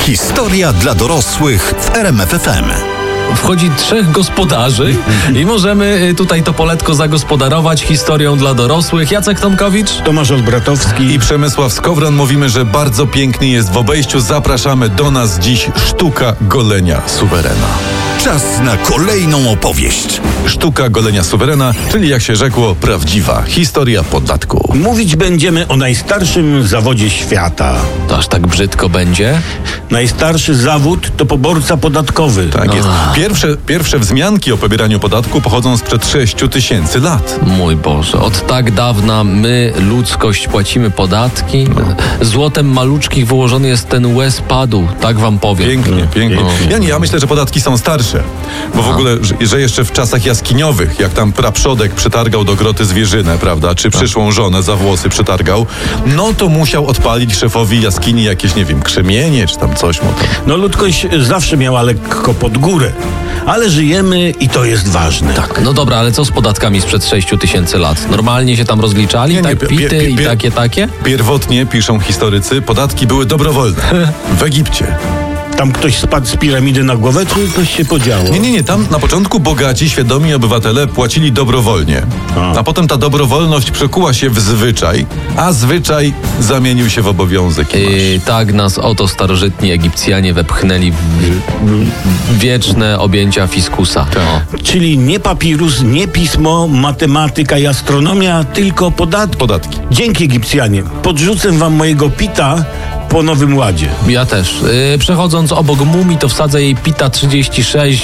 Historia dla dorosłych w RMF FM. Wchodzi 3 gospodarzy i możemy tutaj to poletko zagospodarować historią dla dorosłych. Jacek Tomkowicz, Tomasz Olbratowski i Przemysław Skowron. Mówimy, że bardzo pięknie jest w obejściu. Zapraszamy do nas dziś sztuka golenia suwerena. Czas na kolejną opowieść. Sztuka golenia suwerena, czyli jak się rzekło, prawdziwa historia podatku. Mówić będziemy o najstarszym zawodzie świata. to aż tak brzydko będzie? Najstarszy zawód to poborca podatkowy. Tak jest. Pierwsze wzmianki o pobieraniu podatku pochodzą sprzed 6000 lat. Mój Boże, od tak dawna my, ludzkość, płacimy podatki. Złotem maluczkich wyłożony jest ten łez padł, tak wam powiem. Pięknie. Ja myślę, że podatki są starsze. Bo w ogóle, że jeszcze w czasach jaskiniowych, jak tam praprzodek przytargał do groty zwierzynę, prawda, czy przyszłą żonę za włosy przytargał, no to musiał odpalić szefowi jaskini jakieś, nie wiem, krzemienie, czy tam coś mu tam. No ludzkość zawsze miała lekko pod górę, ale żyjemy i to jest ważne. Tak, no dobra, ale co z podatkami sprzed 6000 lat? Normalnie się tam rozliczali, Nie, tak pity i takie? Pierwotnie, piszą historycy, podatki były dobrowolne. W Egipcie. Tam ktoś spadł z piramidy na głowę, czy coś się podziało? Nie. Tam na początku bogaci, świadomi obywatele płacili dobrowolnie. A potem ta dobrowolność przekuła się w zwyczaj, a zwyczaj zamienił się w obowiązek. Tak nas oto starożytni Egipcjanie wepchnęli w wieczne objęcia fiskusa. Czyli nie papirus, nie pismo, matematyka i astronomia, tylko podatki. Dzięki, Egipcjanie. Podrzucę wam mojego pita po Nowym Ładzie. Ja też. Przechodząc obok mumii, to wsadzę jej pita 36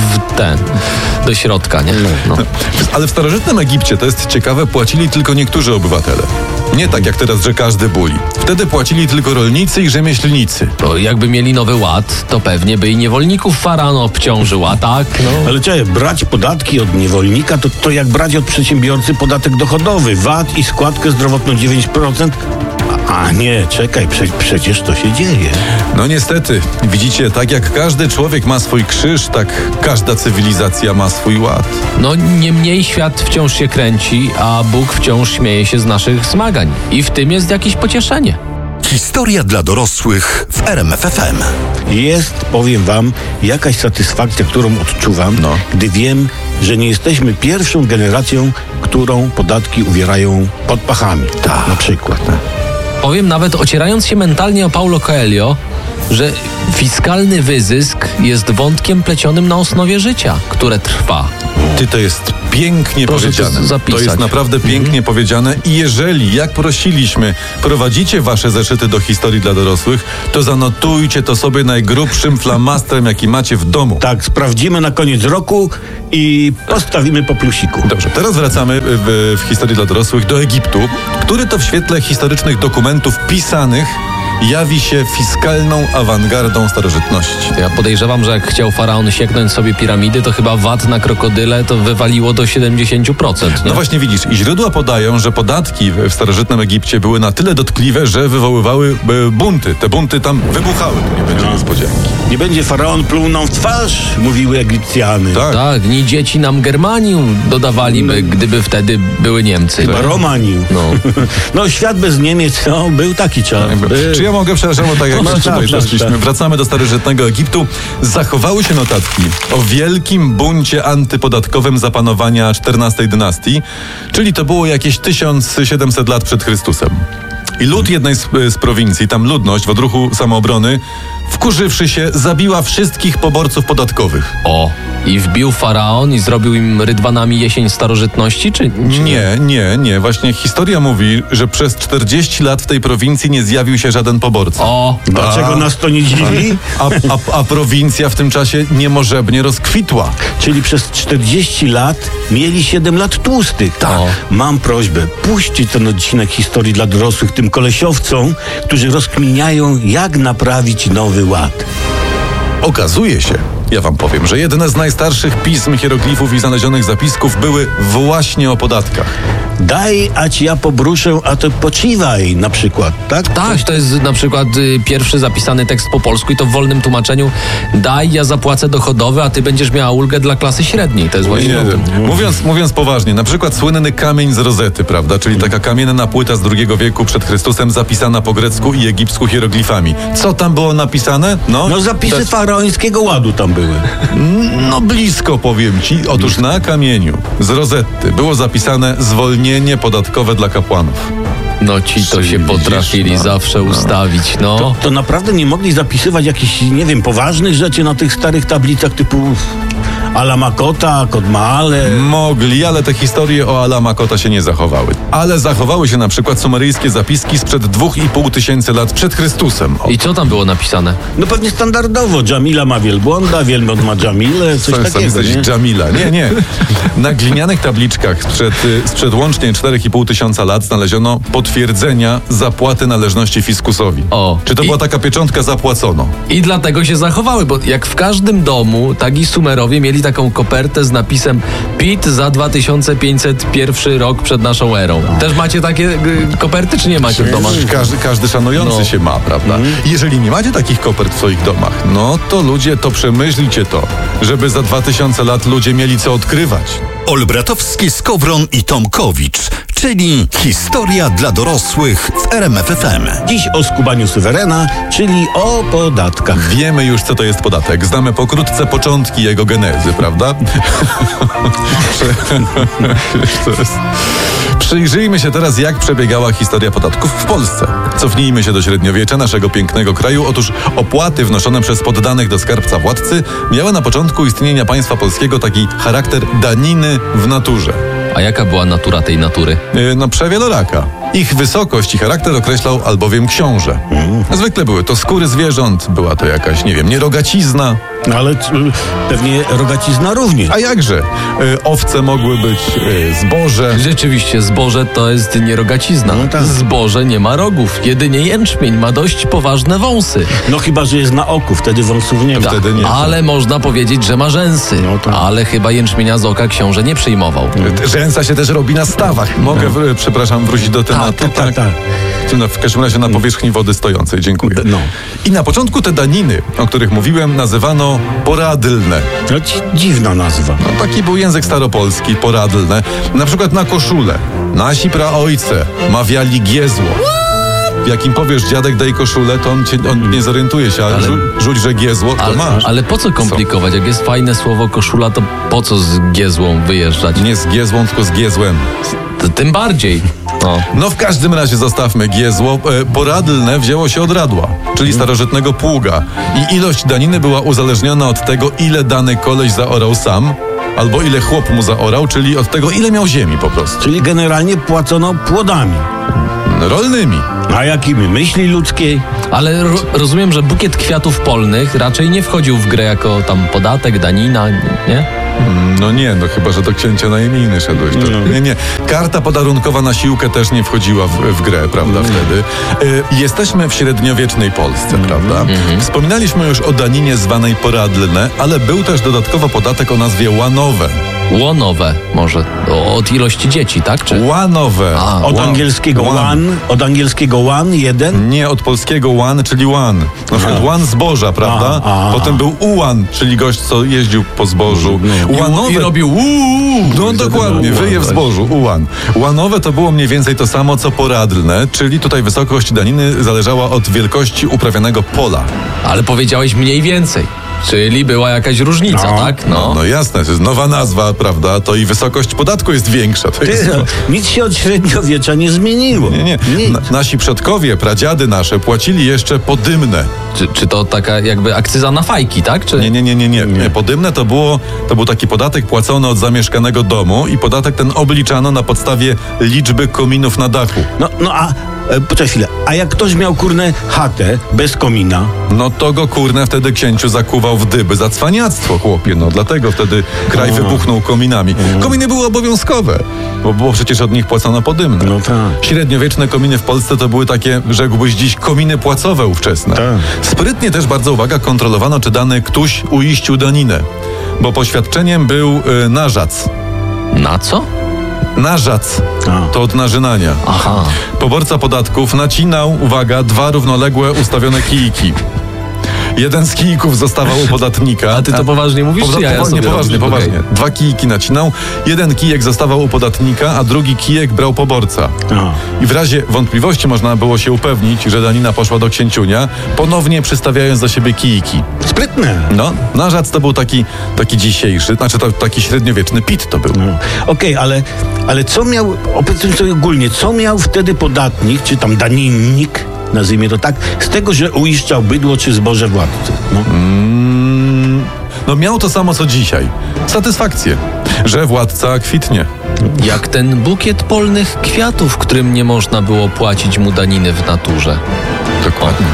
do środka, nie? No. Ale w starożytnym Egipcie, to jest ciekawe, płacili tylko niektórzy obywatele. Nie tak jak teraz, że każdy buli. Wtedy płacili tylko rolnicy i rzemieślnicy. To jakby mieli Nowy Ład, to pewnie by i niewolników faraon obciążył, a tak? No. Ale czekaj, brać podatki od niewolnika to jak brać od przedsiębiorcy podatek dochodowy, VAT i składkę zdrowotną 9%. A nie, czekaj, przecież to się dzieje. No niestety, widzicie, tak jak każdy człowiek ma swój krzyż, tak każda cywilizacja ma swój ład. No niemniej świat wciąż się kręci, a Bóg wciąż śmieje się z naszych zmagań. I w tym jest jakieś pocieszenie. Historia dla dorosłych w RMF FM. Jest, powiem wam, jakaś satysfakcja, którą odczuwam, gdy wiem, że nie jesteśmy pierwszą generacją, którą podatki uwierają pod pachami. Na przykład. Powiem nawet, ocierając się mentalnie o Paulo Coelho, że fiskalny wyzysk jest wątkiem plecionym na osnowie życia, które trwa. To jest pięknie Proszę powiedziane. to zapisać. To jest naprawdę pięknie powiedziane i jeżeli, jak prosiliśmy, prowadzicie wasze zeszyty do historii dla dorosłych, to zanotujcie to sobie najgrubszym flamastrem, jaki macie w domu. Tak, sprawdzimy na koniec roku i postawimy po plusiku. Dobrze, teraz wracamy w historii dla dorosłych do Egiptu, który to w świetle historycznych dokumentów pisanych jawi się fiskalną awangardą starożytności. Ja podejrzewam, że jak chciał faraon sieknąć sobie piramidy, to chyba VAT na krokodyle to wywaliło do 70%. Nie? No właśnie widzisz, i źródła podają, że podatki w starożytnym Egipcie były na tyle dotkliwe, że wywoływały bunty. Te bunty tam wybuchały, tu nie będzie niespodzianki. Nie będzie faraon pluł nam w twarz, mówiły Egipcjanie. Tak. Ni dzieci nam Germanium dodawaliby, gdyby wtedy były Niemcy. Chyba Romaniu. No świat bez Niemiec, był taki czas. Czy ja mogę, przepraszam, bo tak jak No, tutaj zeszliśmy, tak. wracamy do starożytnego Egiptu. Zachowały się notatki o wielkim buncie antypodatkowym zapanowania XIV dynastii, czyli to było jakieś 1700 lat przed Chrystusem. I lud jednej z prowincji, tam ludność w odruchu samoobrony, wkurzywszy się, zabiła wszystkich poborców podatkowych. I wbił faraon i zrobił im rydwanami jesień starożytności, czy Nie. Właśnie historia mówi, że przez 40 lat w tej prowincji nie zjawił się żaden poborca. Dlaczego nas to nie dziwi? A prowincja w tym czasie niemożebnie rozkwitła. Czyli przez 40 lat mieli 7 lat tłustych. Tak. Mam prośbę, puśćcie ten odcinek historii dla dorosłych tym kolesiowcom, którzy rozkminiają, jak naprawić Nowy Ład. Okazuje się, ja wam powiem, że jedne z najstarszych pism, hieroglifów i znalezionych zapisków były właśnie o podatkach. Daj, a ci ja pobruszę, a ty poczywaj na przykład, tak? Tak, to jest na przykład pierwszy zapisany tekst po polsku i to w wolnym tłumaczeniu. Daj, ja zapłacę dochodowe, a ty będziesz miała ulgę dla klasy średniej. To jest właśnie o tym. Mówiąc poważnie, na przykład słynny kamień z Rozety, prawda? Czyli taka kamienna płyta z II wieku przed Chrystusem zapisana po grecku i egipsku hieroglifami. Co tam było napisane? No zapisy faraońskiego ładu tam były. No blisko, powiem ci. Otóż na kamieniu z Rozety było zapisane zwolnienie podatkowe dla kapłanów. No ci to się Widzisz, potrafili zawsze ustawić, no. To naprawdę nie mogli zapisywać jakichś, nie wiem, poważnych rzeczy na tych starych tablicach typu Alamakota, Kodmaale. Mogli, ale te historie o Alamakota się nie zachowały. Ale zachowały się na przykład sumeryjskie zapiski sprzed 2500 lat przed Chrystusem. O, I co tam było napisane? No pewnie standardowo. Dżamila ma wielbłąda, wielbłąd ma Dżamilę, coś sam takiego, jesteś nie? Dżamila. Nie. Na glinianych tabliczkach sprzed łącznie 4500 lat znaleziono potwierdzenia zapłaty należności fiskusowi. O. Czy to była taka pieczątka zapłacono? I dlatego się zachowały, bo jak w każdym domu, tak i Sumerowie mieli taką kopertę z napisem PIT za 2501 rok przed naszą erą. Też macie takie koperty, czy nie macie w domach? Każdy szanujący No. się ma, prawda? Jeżeli nie macie takich kopert w swoich domach, no to ludzie, to przemyślcie to, żeby za 2000 lat ludzie mieli co odkrywać. Olbratowski, Skowron i Tomkowicz, czyli historia dla dorosłych w RMF FM. Dziś o skubaniu suwerena, czyli o podatkach. Wiemy już, co to jest podatek. Znamy pokrótce początki jego genezy, prawda? Przyjrzyjmy się teraz, jak przebiegała historia podatków w Polsce. Cofnijmy się do średniowiecza, naszego pięknego kraju. Otóż opłaty wnoszone przez poddanych do skarbca władcy miały na początku istnienia państwa polskiego taki charakter daniny w naturze. A jaka była natura tej natury? No przewieloraka. Ich wysokość i charakter określał albowiem książę. Zwykle były to skóry zwierząt, była to jakaś, nie wiem, nierogacizna. Ale pewnie rogacizna również. A jakże? Owce mogły być, zboże. Rzeczywiście, zboże to jest nie rogacizna. No tak. Zboże nie ma rogów. Jedynie jęczmień ma dość poważne wąsy. No chyba, że jest na oku, wtedy wąsów nie ma. Wtedy nie. Ale można powiedzieć, że ma rzęsy. No tak. Ale chyba jęczmienia z oka książę nie przyjmował. Rzęsa się też robi na stawach. Mogę, przepraszam, wrócić do tematu? Tak. W każdym razie na powierzchni wody stojącej. Dziękuję. No. I na początku te daniny, o których mówiłem, nazywano poradlne. No, dziwna nazwa. No, taki był język staropolski, poradlne. Na przykład na koszulę. Nasi praojce mawiali giezło. Jak im powiesz, dziadek daj koszulę, to on nie zorientuje się, ale rzuć, że giezło, to masz. Ale po co komplikować? Jak jest fajne słowo koszula, to po co z giezłą wyjeżdżać? Nie z giezłą, tylko z giezłem. Tym bardziej. No w każdym razie zostawmy giezło. Poradlne wzięło się od radła, czyli starożytnego pługa. I ilość daniny była uzależniona od tego, ile dany koleś zaorał sam, albo ile chłop mu zaorał, czyli od tego, ile miał ziemi po prostu. Czyli generalnie płacono płodami. Rolnymi. A jakimi? Myśli ludzkiej? Ale rozumiem, że bukiet kwiatów polnych raczej nie wchodził w grę jako tam podatek, danina, nie? No nie, no chyba, że do księcia na imieniny szedłeś. Nie. Karta podarunkowa na siłkę też nie wchodziła w grę, prawda, wtedy. Jesteśmy w średniowiecznej Polsce, prawda? Wspominaliśmy już o daninie zwanej poradlne, ale był też dodatkowo podatek o nazwie łanowe. Łonowe może. Od ilości dzieci, tak? Czy? Łanowe. Od angielskiego one, jeden. Nie, od polskiego łan, czyli łan. Na przykład łan zboża, prawda? Potem był ułan, czyli gość, co jeździł po zbożu. Łanowe... I robił No dokładnie, wyje w zbożu, ułan. Łanowe to było mniej więcej to samo, co poradlne, czyli tutaj wysokość daniny zależała od wielkości uprawianego pola. Ale powiedziałeś mniej więcej. Czyli była jakaś różnica, tak? No jasne, to jest nowa nazwa, prawda? To i wysokość podatku jest większa. To jest... Nic się od średniowiecza nie zmieniło. Nie. Nic. Nasi przodkowie, pradziady nasze płacili jeszcze podymne. Czy to taka jakby akcyza na fajki, tak? Czy... Nie. Podymne to był taki podatek płacony od zamieszkanego domu i podatek ten obliczano na podstawie liczby kominów na dachu. Poczekaj chwilę. A jak ktoś miał, chatę bez komina? No to go, wtedy księciu zakuwał w dyby za cwaniactwo, chłopie. No dlatego wtedy kraj wybuchnął kominami. Kominy były obowiązkowe, bo przecież od nich płacono podymne. No tak. Średniowieczne kominy w Polsce to były takie, rzekłbyś dziś, kominy płacowe ówczesne. Tak. Sprytnie też, bardzo uwaga, kontrolowano, czy dany ktoś uiścił daninę, bo poświadczeniem był narzac. Na co? Narzac. To od narzynania. Aha. Poborca podatków nacinał, uwaga, 2 równoległe ustawione kijki. Jeden z kijków zostawał u podatnika. A ty to poważnie mówisz, czy ja sobie poważnie. robię? 2 kijki nacinał, jeden kijek zostawał u podatnika, a drugi kijek brał poborca. Aha. I w razie wątpliwości można było się upewnić, że danina poszła do księciunia, ponownie przystawiając do siebie kijki. Sprytne. No, narzac to był taki dzisiejszy, znaczy taki średniowieczny pit to był. No. Okej, ale co miał, opowiedzmy sobie ogólnie, co miał wtedy podatnik, czy tam daninnik, nazwijmy to tak, z tego, że uiszczał bydło czy zboże władcy? No. No miał to samo co dzisiaj. Satysfakcję, że władca kwitnie. Jak ten bukiet polnych kwiatów, którym nie można było płacić mu daniny w naturze. Dokładnie.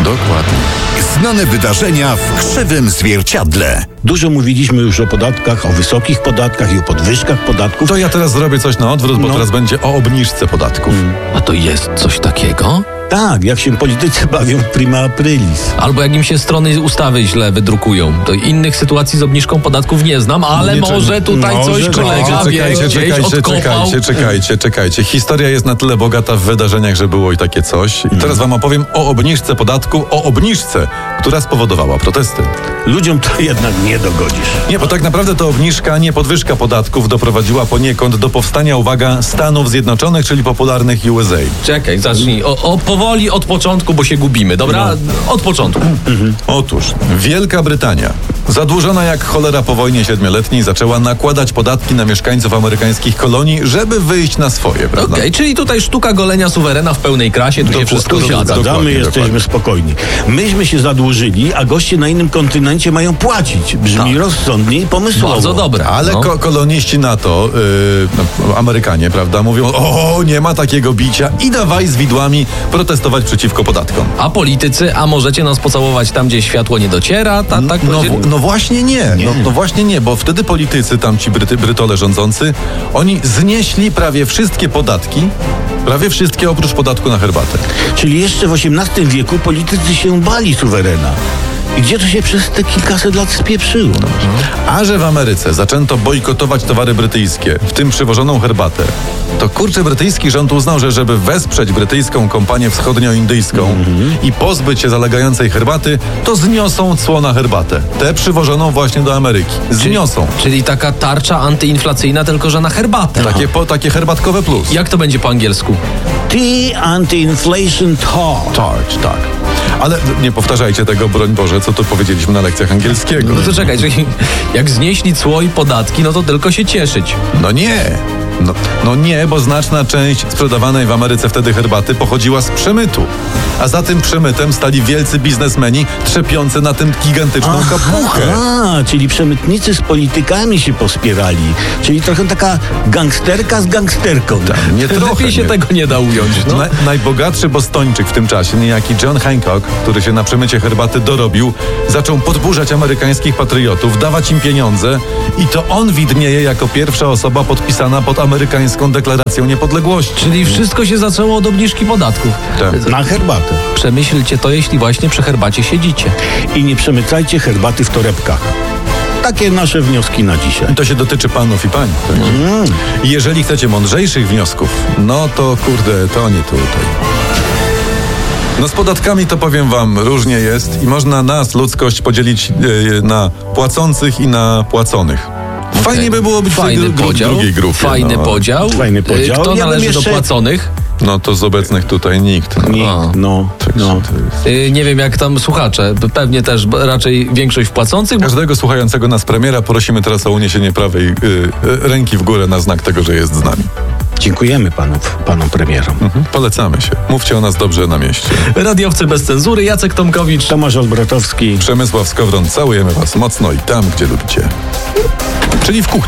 Znane wydarzenia w krzywym zwierciadle. Dużo mówiliśmy już o podatkach, o wysokich podatkach i o podwyżkach podatków. To ja teraz zrobię coś na odwrót, bo No. teraz będzie o obniżce podatków. A to jest coś takiego? Tak, jak się politycy bawią w prima aprilis. Albo jak im się strony ustawy źle wydrukują. To innych sytuacji z obniżką podatków nie znam, ale Nie, może tutaj może, coś kolega wie, gdzieś odkopał. Czekajcie. Historia jest na tyle bogata w wydarzeniach, że było i takie coś. I teraz wam opowiem o obniżce podatku, o obniżce, która spowodowała protesty. Ludziom to jednak nie dogodzisz. Nie, bo tak naprawdę to obniżka, nie podwyżka podatków doprowadziła poniekąd do powstania, uwaga, Stanów Zjednoczonych, czyli popularnych USA. Czekaj, zacznij. Powoli od początku, bo się gubimy, dobra? Od początku. Otóż Wielka Brytania, zadłużona jak cholera po wojnie 7-letniej, zaczęła nakładać podatki na mieszkańców amerykańskich kolonii, żeby wyjść na swoje, prawda? Okej, czyli tutaj sztuka golenia suwerena w pełnej krasie, tu się wszystko Tu się zgadza. zgadzamy, Dokładnie, jesteśmy dokładnie. spokojni. Myśmy się zadłużyli, a goście na innym kontynencie mają płacić. Brzmi Tak. rozsądnie i pomysłowo. Bardzo dobre. Ale no. koloniści NATO, Amerykanie, prawda, mówią, o, nie ma takiego bicia i dawaj z widłami protestować przeciwko podatkom. A politycy, a możecie nas pocałować tam, gdzie światło nie dociera? Tak No właśnie nie. No właśnie nie, bo wtedy politycy, tam ci Brytole rządzący, oni znieśli prawie wszystkie podatki, prawie wszystkie oprócz podatku na herbatę. Czyli jeszcze w XVIII wieku politycy się bali suwerena. I gdzie to się przez te kilkaset lat spieprzyło? A że w Ameryce zaczęto bojkotować towary brytyjskie, w tym przywożoną herbatę, to kurczę brytyjski rząd uznał, że żeby wesprzeć brytyjską kompanię wschodnioindyjską i pozbyć się zalegającej herbaty, to zniosą cło na herbatę. Tę przywożoną właśnie do Ameryki. Zniosą. Czyli taka tarcza antyinflacyjna, tylko że na herbatę. Takie herbatkowe plus. Jak to będzie po angielsku? Tea Anti-Inflation Tart. Tak. Ale nie powtarzajcie tego, broń Boże, co tu powiedzieliśmy na lekcjach angielskiego. No to czekaj, czyli jak znieśli cło i podatki, no to tylko się cieszyć. No nie. No nie, bo znaczna część sprzedawanej w Ameryce wtedy herbaty pochodziła z przemytu. A za tym przemytem stali wielcy biznesmeni trzepiący na tym gigantyczną kapuchę. A, czyli przemytnicy z politykami się pospierali. Czyli trochę taka gangsterka z gangsterką. Nie trochę. Lepiej się nie. tego nie da ująć. No. Najbogatszy bostończyk w tym czasie, niejaki John Hancock, który się na przemycie herbaty dorobił, zaczął podburzać amerykańskich patriotów, dawać im pieniądze i to on widnieje jako pierwsza osoba podpisana pod amerykańską deklaracją niepodległości. Czyli wszystko się zaczęło od obniżki podatków. Tak. Na herbatę. Przemyślcie to, jeśli właśnie przy herbacie siedzicie. I nie przemycajcie herbaty w torebkach. Takie nasze wnioski na dzisiaj. I to się dotyczy panów i pań. I jeżeli chcecie mądrzejszych wniosków, no to kurde, to nie tutaj. No z podatkami to powiem wam, różnie jest i można nas, ludzkość, podzielić na płacących i na płaconych. Fajnie by było być w tej drugiej grupie. Fajny podział. Fajny podział. Kto Ja bym należy jeszcze- do płaconych? No to z obecnych tutaj nikt. No. Nie wiem jak tam słuchacze. Pewnie też raczej większość płacących. Bo... Każdego słuchającego nas premiera prosimy teraz o uniesienie prawej ręki w górę na znak tego, że jest z nami. Dziękujemy panom premierom. Polecamy się. Mówcie o nas dobrze na mieście. Radiowcy bez cenzury, Jacek Tomkowicz. Tomasz Olbratowski. Przemysław Skowron, całujemy was mocno i tam, gdzie lubicie. Czyli w kuchni.